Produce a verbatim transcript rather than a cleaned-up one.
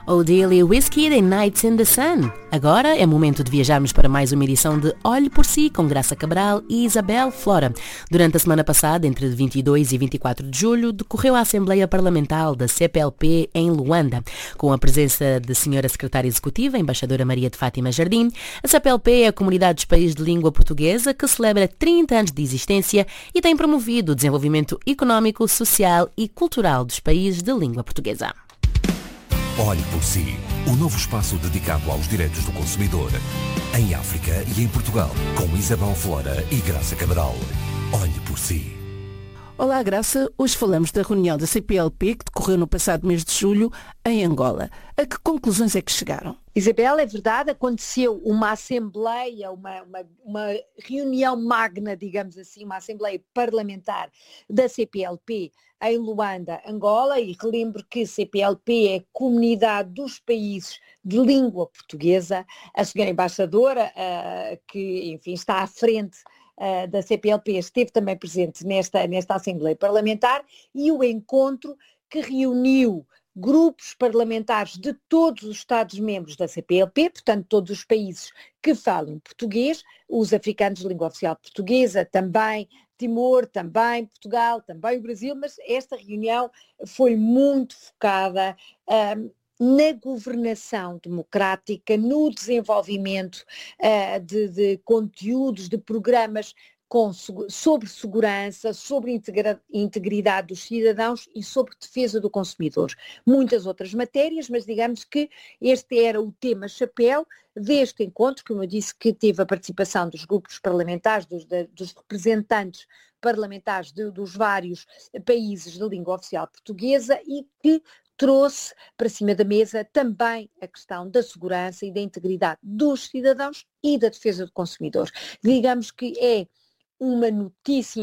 O Daily Whiskey and Nights in the Sun. Agora é momento de viajarmos para mais uma edição de Olhe por Si com Graça Cabral e Isabel Flora. Durante a semana passada, entre vinte e dois e vinte e quatro de julho, decorreu a Assembleia Parlamentar da C P L P em Luanda, com a presença da senhora Secretária Executiva, a Embaixadora Maria de Fátima Jardim. A C P L P é a Comunidade dos Países de Língua Portuguesa que celebra trinta anos de existência e tem promovido o desenvolvimento económico, social e cultural dos países de língua portuguesa. Olhe por Si, o novo espaço dedicado aos direitos do consumidor, em África e em Portugal, com Isabel Flora e Graça Cabral. Olhe por Si. Olá, Graça. Hoje falamos da reunião da C P L P que decorreu no passado mês de julho em Angola. A que conclusões é que chegaram? Isabel, é verdade, aconteceu uma assembleia, uma, uma, uma reunião magna, digamos assim, uma assembleia parlamentar da C P L P em Luanda, Angola, e relembro que C P L P é a Comunidade dos Países de Língua Portuguesa. A senhora embaixadora, uh, que enfim está à frente uh, da C P L P, esteve também presente nesta, nesta assembleia parlamentar, e o encontro que reuniu grupos parlamentares de todos os Estados-membros da C P L P, portanto todos os países que falam português, os africanos de língua oficial portuguesa também, Timor também, Portugal também, o Brasil, mas esta reunião foi muito focada um, na governação democrática, no desenvolvimento uh, de, de conteúdos, de programas Com, sobre segurança, sobre integra, integridade dos cidadãos e sobre defesa do consumidor. Muitas outras matérias, mas digamos que este era o tema chapéu deste encontro, como eu disse, que teve a participação dos grupos parlamentares, dos, dos representantes parlamentares de, dos vários países de língua oficial portuguesa e que trouxe para cima da mesa também a questão da segurança e da integridade dos cidadãos e da defesa do consumidor. Digamos que é uma notícia